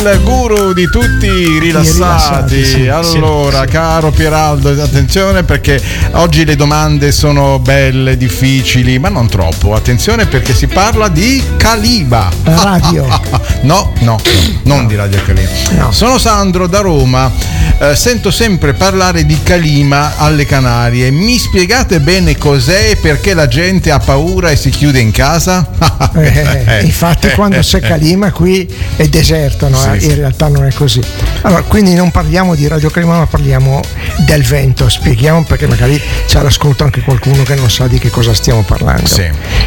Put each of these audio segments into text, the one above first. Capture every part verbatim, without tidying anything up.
il guru di tutti i rilassati. rilassati sì, allora, sì, sì. caro Pieraldo, attenzione perché oggi le domande sono belle, difficili, ma non troppo. Attenzione perché si parla di Calima. Radio. no, no, non di Radio Calima. No. Sono Sandro da Roma. Eh, sento sempre parlare di Calima alle Canarie. Mi spiegate bene cos'è e perché la gente ha paura e si chiude in casa? eh, infatti quando c'è Calima qui è deserto, no? Sì, in sì. realtà non è così. Allora, quindi non parliamo di Radio Calima, ma parliamo del vento. Spieghiamo perché magari c'è all'ascolto anche qualcuno che non sa di che cosa stiamo parlando. Sì.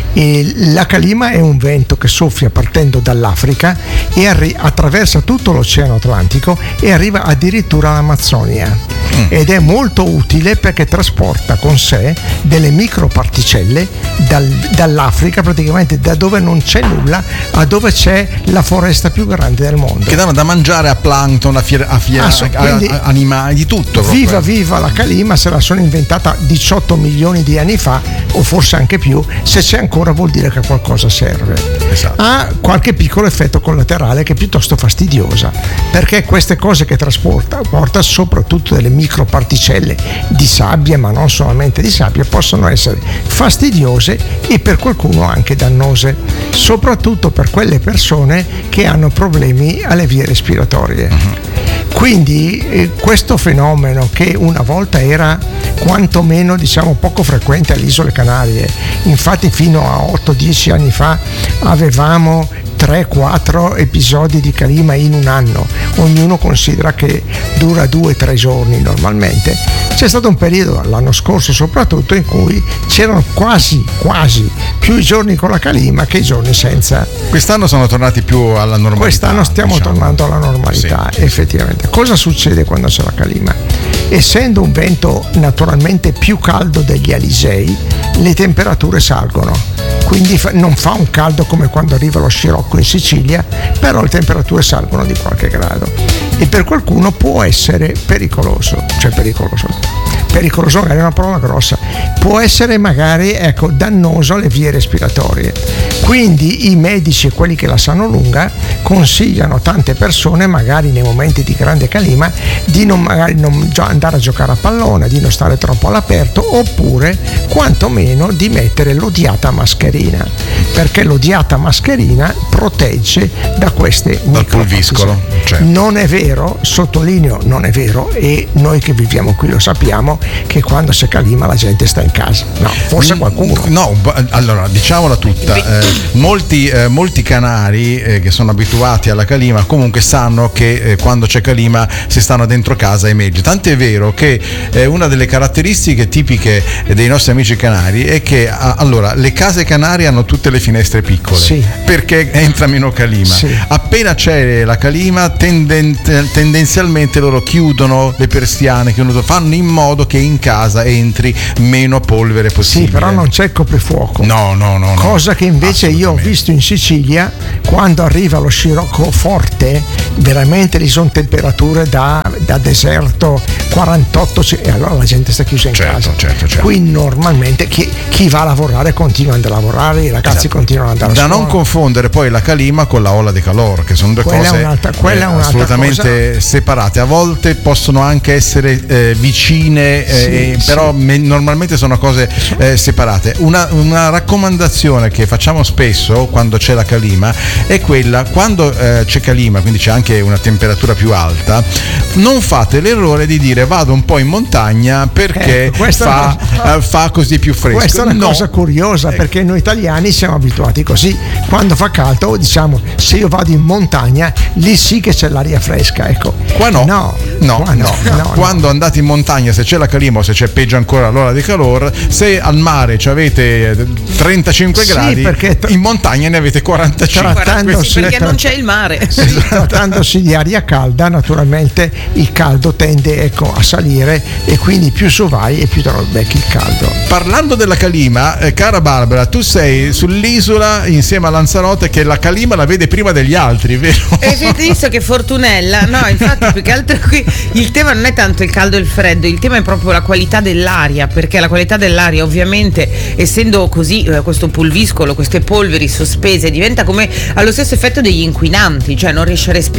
E la Calima è un vento che soffia partendo dall'Africa e arri- attraversa tutto l'Oceano Atlantico e arriva addirittura all'Amazzonia. Mm. Ed è molto utile perché trasporta con sé delle microparticelle dal, dall'Africa, praticamente da dove non c'è nulla a dove c'è la foresta più grande del mondo. Che danno da mangiare a plankton, a, fier- a, fier- Ah, so, a, a animali, di tutto. Viva proprio. viva la Calima, se la sono inventata diciotto milioni di anni fa o forse anche più. Se c'è ancora vuol dire che qualcosa serve. Esatto. Ha qualche piccolo effetto collaterale che è piuttosto fastidiosa, perché queste cose che trasporta porta soprattutto delle microparticelle di sabbia, ma non solamente di sabbia, possono essere fastidiose e per qualcuno anche dannose, soprattutto per quelle persone che hanno problemi alle vie respiratorie. Uh-huh. Quindi eh, questo fenomeno, che una volta era quantomeno diciamo poco frequente alle isole Canarie, infatti fino a otto dieci anni fa avevamo tre quattro episodi di Calima in un anno, ognuno considera che dura due tre giorni normalmente. C'è stato un periodo l'anno scorso soprattutto in cui c'erano quasi quasi più i giorni con la Calima che i giorni senza. Quest'anno sono tornati più alla normalità. Quest'anno stiamo diciamo. tornando alla normalità, sì, effettivamente. Cosa succede quando c'è la Calima? Essendo un vento naturalmente più caldo degli alisei, le temperature salgono, quindi non fa un caldo come quando arriva lo scirocco in Sicilia, però le temperature salgono di qualche grado e per qualcuno può essere pericoloso, cioè pericoloso, pericoloso magari è una parola grossa, può essere magari ecco dannoso alle vie respiratorie. Quindi i medici e quelli che la sanno lunga consigliano a tante persone, magari nei momenti di grande Calima, di non magari non andare a giocare a pallone, di non stare troppo all'aperto, oppure quantomeno di mettere l'odiata mascherina, perché l'odiata mascherina protegge da queste dal pulviscolo. Cioè. Non è vero, sottolineo, non è vero, e noi che viviamo qui lo sappiamo, che quando c'è Calima la gente sta in casa. No, forse qualcuno. No, allora diciamola tutta. Eh, molti, eh, molti canari eh, che sono abituati alla Calima comunque sanno che eh, quando c'è Calima si stanno dentro casa è meglio. Tanto è vero che eh, una delle caratteristiche tipiche dei nostri amici canari è che a, allora le case canarie hanno tutte le finestre piccole, sì, perché entra meno Calima. Sì. Appena c'è la Calima tenden- tendenzialmente loro chiudono le persiane, chiudono, fanno in modo che in casa entri meno polvere possibile. Sì, però non c'è il coprifuoco. No, no, no. Cosa no. che invece io ho visto in Sicilia, quando arriva lo scirocco forte, veramente lì sono temperature da, da deserto, quarantotto, e allora la gente sta chiusa in certo, casa. Certo, certo. Qui normalmente chi, chi va a lavorare continua ad andare a lavorare, i ragazzi esatto. continuano ad andare a da scuola. Non confondere poi la Calima con la ola di calore, che sono due quella cose è un'altra, quella eh, è un'altra assolutamente cosa. separate. A volte possono anche essere eh, vicine, eh, sì, però sì. me, normalmente sono cose eh, separate. Una, una raccomandazione che facciamo spesso quando c'è la Calima è quella: quando eh, c'è Calima, quindi c'è anche una temperatura più alta, non fate l'errore di dire vado un po' in montagna perché ecco, fa, cosa, eh, fa così più fresco. Questa è una no. cosa curiosa, ecco. perché noi italiani siamo abituati così: quando fa caldo diciamo se io vado in montagna lì sì che c'è l'aria fresca, ecco. Qua no, no, no, qua no, no. no Quando no. andate in montagna, se c'è la Calima o se c'è peggio ancora l'ora di calore, se al mare avete trentacinque sì, gradi, perché in montagna ne avete quarantacinque. Trattandosi, sì, perché non c'è il mare. Sì, trattandosi di aria calda, naturalmente il caldo tende ecco a salire e quindi più su vai e più te lo becchi il caldo. Parlando della Calima, eh, cara Barbara, tu sei sull'isola insieme a Lanzarote che la Calima la vede prima degli altri, vero? E avete visto che fortunella? No, infatti più che altro qui il tema non è tanto il caldo e il freddo, il tema è proprio la qualità dell'aria, perché la qualità dell'aria ovviamente, essendo così eh, questo pulviscolo, queste polveri sospese, diventa come allo stesso effetto degli inquinanti, cioè non riesci a respirare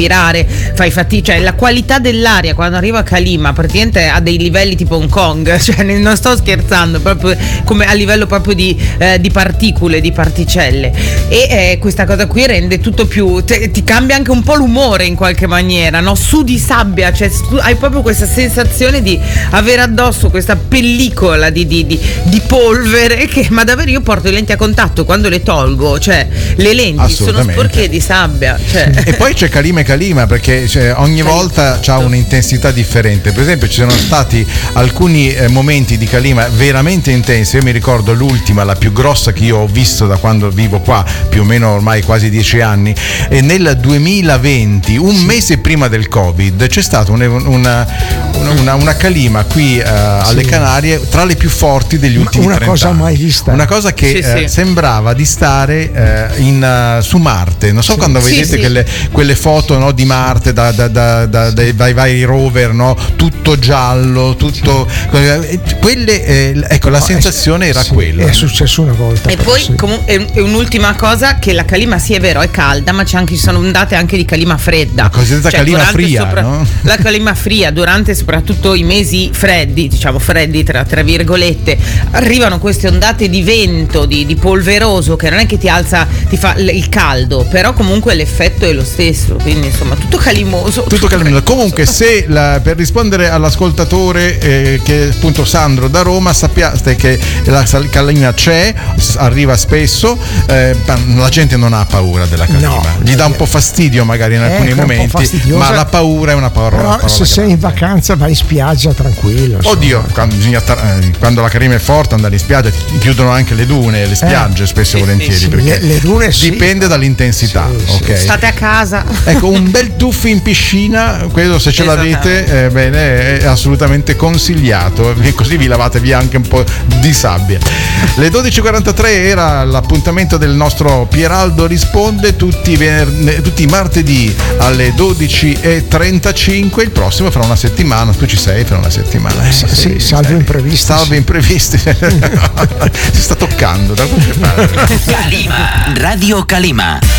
respirare, fai fatica, cioè la qualità dell'aria quando arriva a Calima praticamente ha dei livelli tipo Hong Kong, cioè non sto scherzando, proprio come a livello proprio di, eh, di particole, di particelle, e eh, questa cosa qui rende tutto più, te, ti cambia anche un po' l'umore in qualche maniera, no? Su di sabbia, cioè su, hai proprio questa sensazione di avere addosso questa pellicola di, di, di, di polvere che, ma davvero io porto le lenti a contatto, quando le tolgo, cioè le lenti sono sporche di sabbia, cioè. E poi c'è Calima e Calima, perché cioè, ogni volta c'ha un'intensità differente. Per esempio ci sono stati alcuni eh, momenti di Calima veramente intensi. Io mi ricordo l'ultima, la più grossa che io ho visto da quando vivo qua, più o meno ormai quasi dieci anni, e nel duemilaventi, un mese prima del Covid, c'è stata una, una, una, una Calima qui eh, alle sì. Canarie tra le più forti degli ultimi una trenta cosa anni. mai vista, una cosa che sì, eh, sì. sembrava di stare eh, in, uh, su Marte. Non so sì. quando vedete sì, quelle, sì. quelle foto, no, di Marte da, da, da, da, dai, dai vari rover, no? Tutto giallo, tutto sì. quelle eh, ecco, la sensazione era sì, quella. È successo una volta. E però, poi sì. comu- è, è un'ultima cosa, che la Calima sì è vero è calda, ma c'è anche, ci sono ondate anche di Calima fredda, la cosiddetta cioè, Calima fria, sopra- no? La Calima fria durante soprattutto i mesi freddi, diciamo freddi tra, tra virgolette, arrivano queste ondate di vento, di, di polveroso, che non è che ti alza, ti fa l- il caldo, però comunque l'effetto è lo stesso, quindi insomma tutto calimoso. Tutto calimoso. Comunque, se la, per rispondere all'ascoltatore eh, che è appunto Sandro da Roma, sappiate che la Calima c'è, arriva spesso, eh, la gente non ha paura della Calima, no, gli dà un po' fastidio magari in alcuni momenti, ma la paura è una parola. Però parola se sei grande. in vacanza vai in spiaggia tranquillo. Oddio, quando, bisogna tar- quando la Calima è forte, andare in spiaggia, ti chiudono anche le dune, le spiagge eh, spesso e volentieri, sì, perché le, le dune dipende sì. dall'intensità. Sì, okay. State a casa. Ecco, un bel tuffo in piscina, quello se ce l'avete, eh, bene, è assolutamente consigliato, così vi lavate via anche un po' di sabbia. Le dodici e quarantatré era l'appuntamento del nostro Pieraldo risponde tutti i, vener- tutti i martedì alle dodici e trentacinque. Il prossimo fra una settimana. Tu ci sei fra una settimana? Eh, sì, sì, salve imprevisti. Salve imprevisti. Si sta toccando da qualche parte. Calima, Radio Calima.